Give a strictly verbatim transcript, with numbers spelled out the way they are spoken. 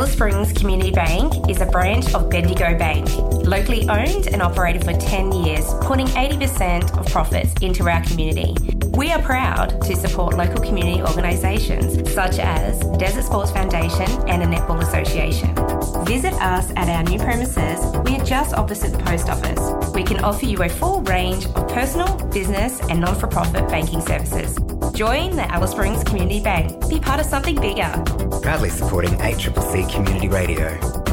Alice Springs Community Bank is a branch of Bendigo Bank, locally owned and operated for ten years, putting eighty percent of profits into our community. We are proud to support local community organisations such as Desert Sports Foundation and a Netball Association. Visit us at our new premises. We are just opposite the post office. We can offer you a full range of personal, business and non-for-profit banking services. Join the Alice Springs Community Bank. Be part of something bigger. Proudly supporting A C C C Community Radio.